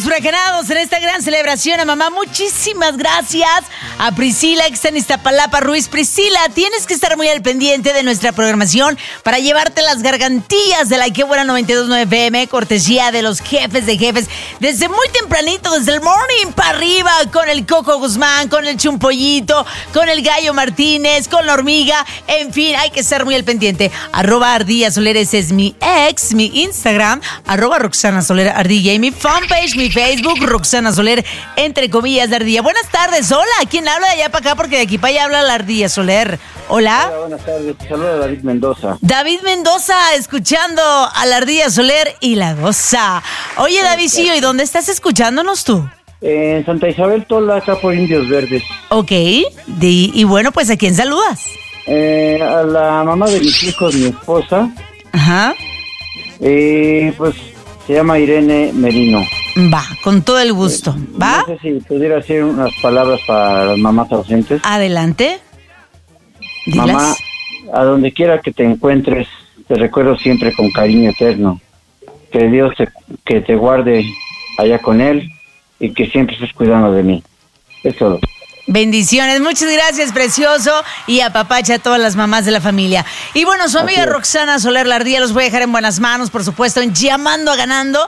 huracanados en esta gran celebración a mamá. Muchísimas gracias a Priscila, que está en Iztapalapa, Ruiz. Priscila, tienes que estar muy al pendiente de nuestra programación para llevarte las gargantillas de la Qué Buena 92.9 FM, cortesía de los jefes de jefes. Desde muy tempranito, desde el morning para arriba, con el Coco Guzmán, con el Chumpollito, con el Gallo Martínez, con la Hormiga. En fin, hay que estar muy al pendiente. @Ardilla Soler, ese es mi ex, mi Instagram, @Roxana Soler Ardilla, y mi fanpage, mi Facebook, Roxana Soler, entre comillas, de Ardilla. Buenas tardes, hola, ¿quién habla de allá para acá? Porque de aquí para allá habla la Ardilla Soler. Hola. Hola, buenas tardes, te saluda David Mendoza. David Mendoza, escuchando a la Ardilla Soler y la goza. Oye, Davidcillo, ¿y dónde estás escuchándonos tú? En Santa Isabel Tola, acá por Indios Verdes. Ok, y bueno, pues ¿a quién saludas? A la mamá de mis hijos, mi esposa. Ajá. Pues se llama Irene Merino. Va, con todo el gusto. ¿Va? No sé si pudiera hacer unas palabras para las mamás ausentes. Adelante. Dilas. Mamá, a donde quiera que te encuentres, te recuerdo siempre con cariño eterno. Que Dios que te guarde allá con Él y que siempre estés cuidando de mí. Es todo. Bendiciones, muchas gracias, precioso, y apapacha a todas las mamás de la familia. Y bueno, su amiga Roxana Soler la Ardilla los voy a dejar en buenas manos, por supuesto, en Llamando a Ganando,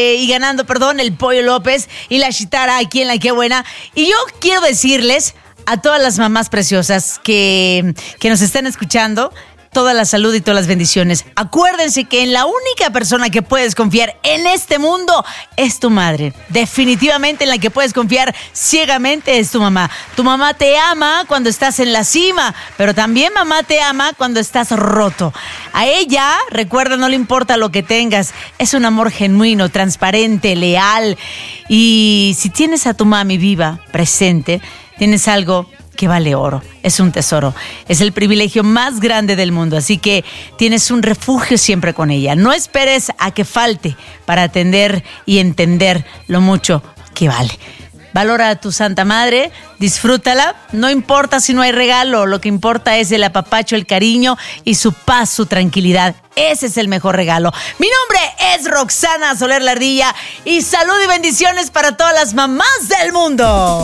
el Pollo López y la Chitara aquí en la Qué Buena. Y yo quiero decirles a todas las mamás preciosas que nos están escuchando, toda la salud y todas las bendiciones. Acuérdense que en la única persona que puedes confiar en este mundo es tu madre. Definitivamente en la que puedes confiar ciegamente es tu mamá. Tu mamá te ama cuando estás en la cima, pero también mamá te ama cuando estás roto. A ella, recuerda, no le importa lo que tengas. Es un amor genuino, transparente, leal. Y si tienes a tu mami viva, presente, tienes algo que vale oro, es un tesoro, es el privilegio más grande del mundo, así que tienes un refugio siempre con ella. No esperes a que falte para atender y entender lo mucho que vale. Valora a tu Santa Madre, disfrútala, no importa si no hay regalo, lo que importa es el apapacho, el cariño y su paz, su tranquilidad. Ese es el mejor regalo. Mi nombre es Roxana Soler la Ardilla y salud y bendiciones para todas las mamás del mundo.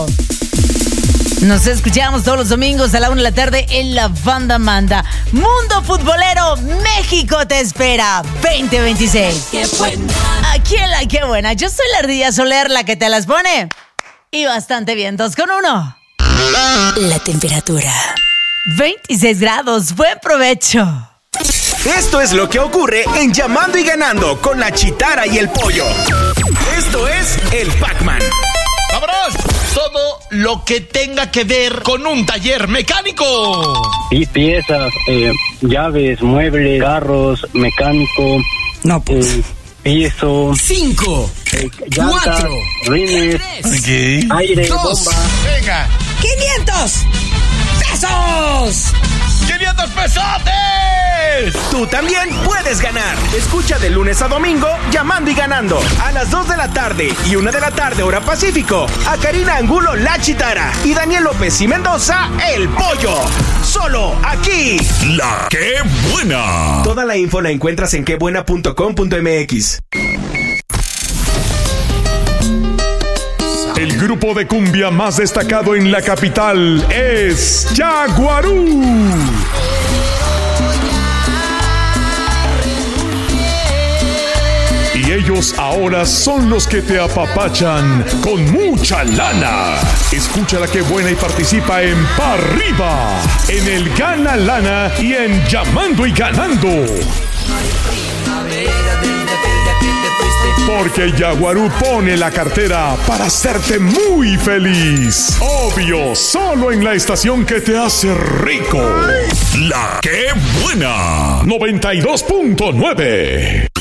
Nos escuchamos todos los domingos a la 1 de la tarde en La Banda Manda. Mundo Futbolero, México te espera 2026. ¡Qué buena! Aquí en la Qué Buena. Yo soy la Ardilla Soler, la que te las pone. Y bastante bien, 2:1. La temperatura. 26 grados, buen provecho. Esto es lo que ocurre en Llamando y Ganando con la Chitara y el Pollo. Esto es el Pac-Man. ¡Vámonos! Todo lo que tenga que ver con un taller mecánico. Y piezas, llaves, muebles, carros, mecánico. No, pues. Piso. 5, 4, rines, aire, 2, bomba. Venga. 500 pesos. 500 pesotes. Tú también puedes ganar. Escucha de lunes a domingo Llamando y Ganando a las 2 de la tarde y 1 de la tarde hora Pacífico a Karina Angulo la Chitara y Daniel López y Mendoza el Pollo. Solo aquí La Qué Buena. Toda la info la encuentras en quebuena.com.mx. El grupo de cumbia más destacado en la capital es Yaguarú. Y ellos ahora son los que te apapachan con mucha lana. Escucha la Qué Buena y participa en Pa' Arriba, en el Gana Lana y en Llamando y Ganando. Porque Yaguarú pone la cartera para hacerte muy feliz. Obvio, solo en la estación que te hace rico. La Qué Buena 92.9.